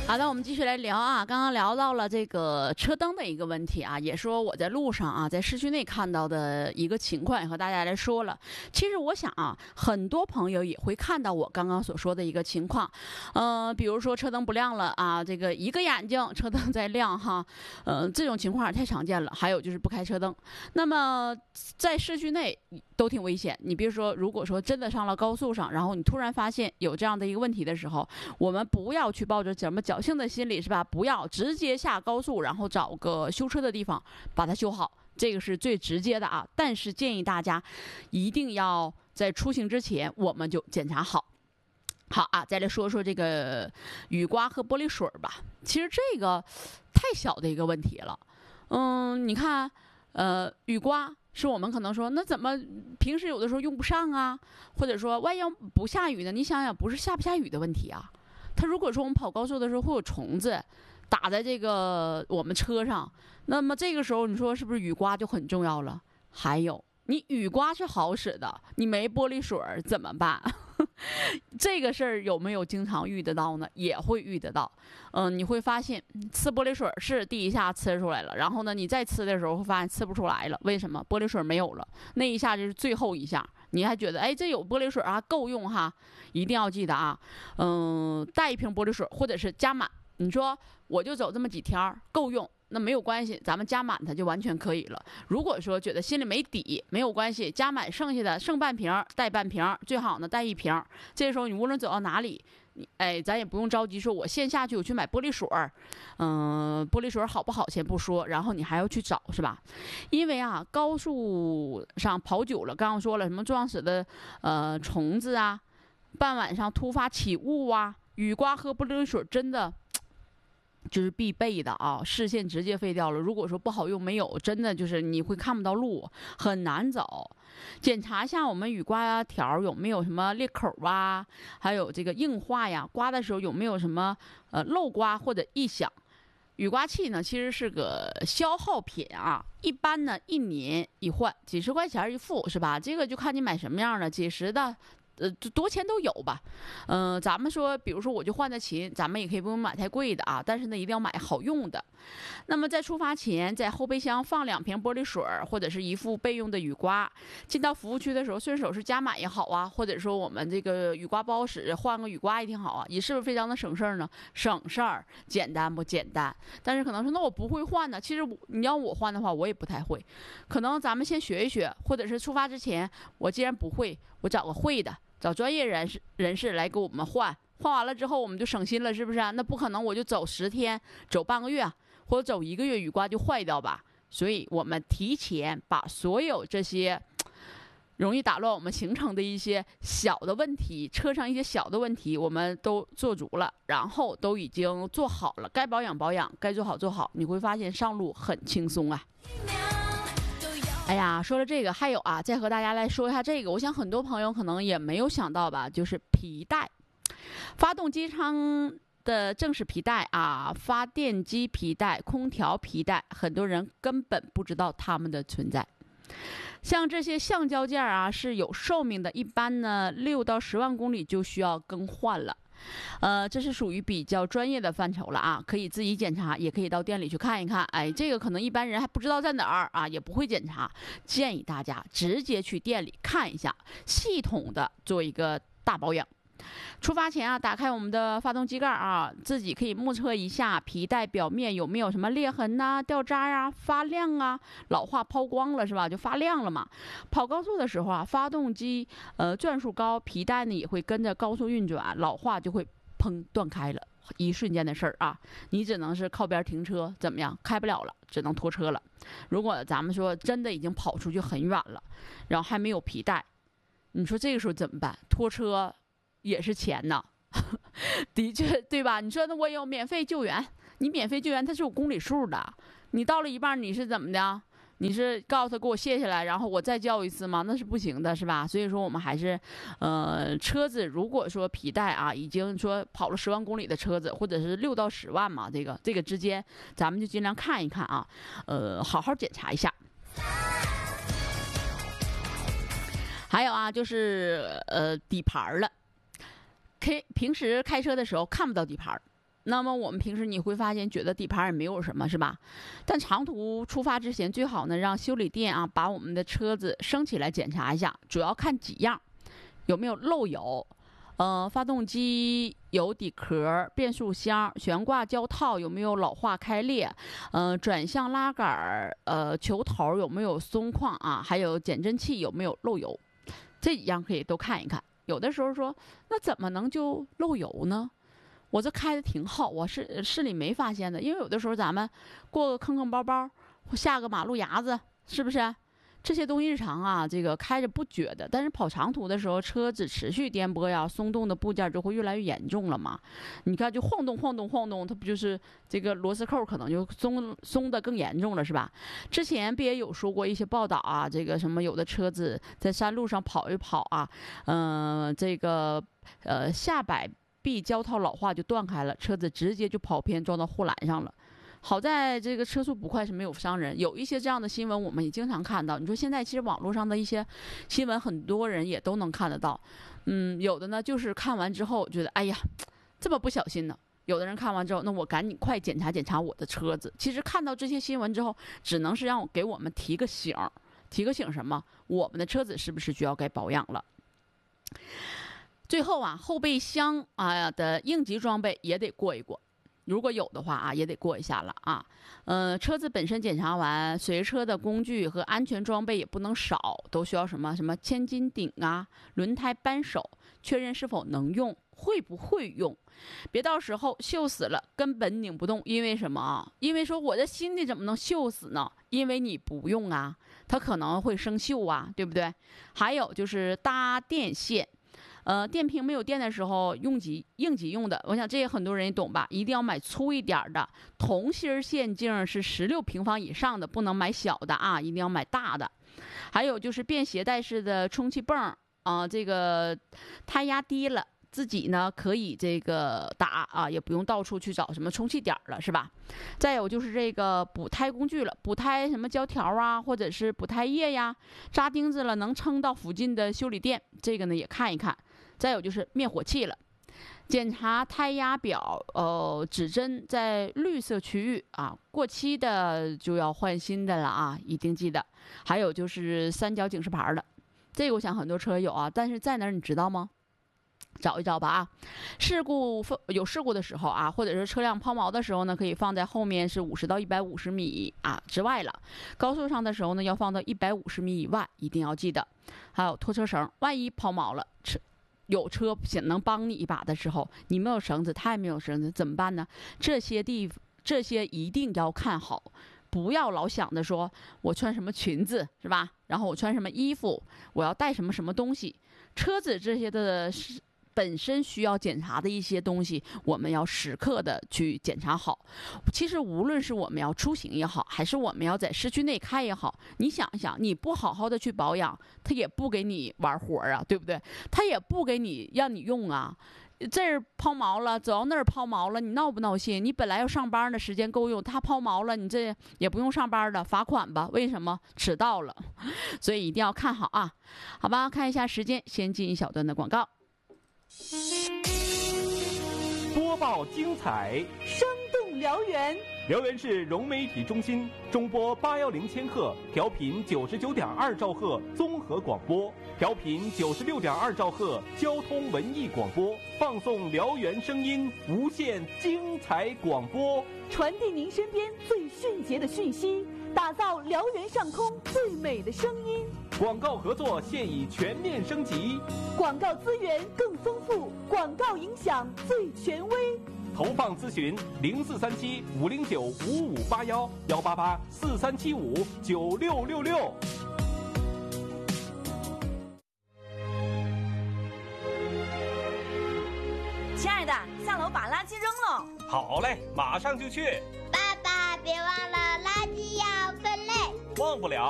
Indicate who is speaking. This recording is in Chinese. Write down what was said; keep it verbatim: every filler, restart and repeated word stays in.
Speaker 1: 好的，我们继续来聊啊。刚刚聊到了这个车灯的一个问题啊，也说我在路上啊，在市区内看到的一个情况，也和大家来说了。其实我想啊，很多朋友也会看到我刚刚所说的一个情况，呃，比如说车灯不亮了啊，这个一个眼睛车灯在亮哈，呃，这种情况也太常见了。还有就是不开车灯，那么在市区内都挺危险。你比如说，如果说真的上了高速上，然后你突然发现有这样的一个问题的时候，我们不要去抱着什么侥幸的心理是吧？不要直接下高速，然后找个修车的地方把它修好，这个是最直接的啊。但是建议大家一定要在出行之前我们就检查好。好啊，再来说说这个雨刮和玻璃水吧。其实这个太小的一个问题了。嗯，你看，呃，雨刮是我们可能说，那怎么平时有的时候用不上啊？或者说，万一要不下雨呢？你想想，不是下不下雨的问题啊。它如果说我们跑高速的时候会有虫子打在这个我们车上，那么这个时候你说是不是雨刮就很重要了？还有，你雨刮是好使的，你没玻璃水怎么办？这个事儿有没有经常遇得到呢？也会遇得到。嗯、呃，你会发现呲玻璃水是第一下呲出来了，然后呢，你再呲的时候会发现呲不出来了。为什么？玻璃水没有了，那一下就是最后一下。你还觉得哎，这有玻璃水啊，够用哈？一定要记得啊，嗯、呃，带一瓶玻璃水或者是加满。你说我就走这么几天够用。那没有关系，咱们加满它就完全可以了。如果说觉得心里没底，没有关系，加满剩下的剩半瓶带半瓶，最好呢带一瓶。这时候你无论走到哪里，你哎，咱也不用着急说我先下去我去买玻璃水儿，嗯、呃，玻璃水好不好先不说，然后你还要去找是吧？因为啊，高速上跑久了，刚刚说了什么撞死的呃虫子啊，傍晚上突发起雾啊，雨刮和玻璃水真的。就是必备的啊，视线直接废掉了。如果说不好用，没有，真的就是你会看不到路，很难走。检查一下我们雨刮条有没有什么裂口啊，还有这个硬化呀，刮的时候有没有什么呃漏刮或者异响。雨刮器呢，其实是个消耗品啊，一般呢一年一换，几十块钱一副是吧？这个就看你买什么样的，几十的。呃，多钱都有吧，嗯、呃，咱们说，比如说我就换的勤，咱们也可以不用买太贵的啊，但是呢，一定要买好用的。那么在出发前，在后备箱放两瓶玻璃水或者是一副备用的雨刮。进到服务区的时候，顺手是加满也好啊，或者说我们这个雨刮不好使，换个雨刮也挺好啊，也是不是非常的省事儿呢？省事儿，简单不简单？但是可能说，那我不会换呢。其实你要我换的话，我也不太会。可能咱们先学一学，或者是出发之前，我既然不会，我找个会的。找专业人士人士来给我们换，换完了之后我们就省心了，是不是啊？那不可能我就走十天，走半个月，或者走一个月，雨刮就坏掉吧？所以我们提前把所有这些容易打乱我们行程的一些小的问题，车上一些小的问题，我们都做足了，然后都已经做好了，该保养保养，该做好做好，你会发现上路很轻松啊。哎呀，说了这个，还有啊，再和大家来说一下这个，我想很多朋友可能也没有想到吧，就是皮带，发动机舱的正时皮带啊，发电机皮带、空调皮带，很多人根本不知道它们的存在。像这些橡胶件啊是有寿命的，一般呢六到十万公里就需要更换了。呃，这是属于比较专业的范畴了啊，可以自己检查，也可以到店里去看一看。哎，这个可能一般人还不知道在哪儿啊，也不会检查，建议大家直接去店里看一下，系统的做一个大保养。出发前啊，打开我们的发动机盖啊，自己可以目测一下皮带表面有没有什么裂痕呐、啊、掉渣啊、发亮啊，老化抛光了是吧？就发亮了嘛。跑高速的时候啊，发动机呃转速高，皮带呢也会跟着高速运转，老化就会砰断开了，一瞬间的事儿啊。你只能是靠边停车，怎么样？开不了了，只能拖车了。如果咱们说真的已经跑出去很远了，然后还没有皮带，你说这个时候怎么办？拖车也是钱呐，的确，对吧？你说那我有免费救援，你免费救援它是有公里数的，你到了一半你是怎么的？你是告诉他给我卸下来，然后我再交一次吗？那是不行的，是吧？所以说我们还是，呃，车子如果说皮带啊已经说跑了十万公里的车子，或者是六到十万嘛，这个这个之间，咱们就尽量看一看啊，呃，好好检查一下。还有啊，就是呃底盘了。开平时开车的时候看不到底盘， 那么我们平时你会发现觉得底盘也没有什么，是吧？但长途出发之前，最好呢让修理店啊把我们的车子升起来检查一下，主要看几样，有没有漏油，呃，发动机油底壳、变速箱、悬挂胶套有没有老化开裂，呃，转向拉杆呃球头有没有松旷啊，还有减震器有没有漏油，这几样可以都看一看。有的时候说，那怎么能就漏油呢？我这开的挺好，我是视力没发现的，因为有的时候咱们过个坑坑包包，下个马路牙子，是不是？这些东西日常啊，这个开着不觉得，但是跑长途的时候，车子持续颠簸呀，松动的部件就会越来越严重了嘛。你看，就晃动晃动晃动，它不就是这个螺丝扣可能就松松的更严重了，是吧？之前不也有说过一些报道啊，这个什么有的车子在山路上跑一跑啊，嗯、呃，这个呃下摆臂胶套老化就断开了，车子直接就跑偏撞到护栏上了。好在这个车速不快是没有伤人，有一些这样的新闻我们也经常看到。你说现在其实网络上的一些新闻，很多人也都能看得到。嗯，有的呢就是看完之后觉得，哎呀，这么不小心呢。有的人看完之后，那我赶紧快检查检查我的车子。其实看到这些新闻之后，只能是让我给我们提个醒，提个醒什么？我们的车子是不是需要该保养了？最后啊，后备箱啊的应急装备也得过一过。如果有的话啊，也得过一下了啊。呃，车子本身检查完，随车的工具和安全装备也不能少，都需要什么什么千斤顶啊、轮胎扳手，确认是否能用，会不会用，别到时候锈死了根本拧不动。因为什么啊？因为说我这新的怎么能锈死呢？因为你不用啊，它可能会生锈啊，对不对？还有就是搭电线。呃，电瓶没有电的时候，用急应急用的，我想这也很多人也懂吧？一定要买粗一点的，铜芯线径是十六平方以上的，不能买小的啊，一定要买大的。还有就是便携带式的充气泵啊、呃，这个胎压低了，自己呢可以这个打啊，也不用到处去找什么充气点了，是吧？再有就是这个补胎工具了，补胎什么胶条啊，或者是补胎液呀，扎钉子了能撑到附近的修理店，这个呢也看一看。再有就是灭火器了，检查胎压表，呃，指针在绿色区域啊，过期的就要换新的了啊，一定记得。还有就是三角警示牌的，这个我想很多车有啊，但是在哪儿你知道吗？找一找吧啊！事故有事故的时候啊，或者是车辆抛锚的时候呢，可以放在后面是五十到一百五十米啊之外了。高速上的时候呢，要放到一百五十米以外，一定要记得。还有拖车绳，万一抛锚了，车有车想能帮你一把的时候，你没有绳子，他也没有绳子，怎么办呢？这些地这些一定要看好，不要老想着说我穿什么裙子是吧？然后我穿什么衣服，我要带什么什么东西，车子这些的是。本身需要检查的一些东西，我们要时刻的去检查好。其实无论是我们要出行也好，还是我们要在市区内开也好，你想一想，你不好好的去保养，他也不给你玩活啊，对不对？他也不给你让你用啊。这儿抛锚了，走到那儿抛锚了，你闹不闹心？你本来要上班的时间够用，他抛锚了，你这也不用上班了，罚款吧？为什么？迟到了。所以一定要看好啊。好吧，看一下时间，先进一小段的广告。
Speaker 2: 播报精彩，
Speaker 3: 生动辽源。
Speaker 2: 辽源市融媒体中心中波八幺零千赫，调频九十九点二兆赫综合广播，调频九十六点二兆赫交通文艺广播，放送辽源声音，无限精彩广播，
Speaker 3: 传递您身边最迅捷的讯息，打造辽源上空最美的声音。
Speaker 2: 广告合作现已全面升级，
Speaker 3: 广告资源更丰富，广告影响最权威。
Speaker 2: 投放咨询零四三七五零九五五八幺幺八八四三七五九六六六。
Speaker 3: 亲爱的，下楼把垃圾扔了。
Speaker 2: 好嘞，马上就去。
Speaker 4: 爸爸，别忘了垃圾要分类。
Speaker 2: 忘不了。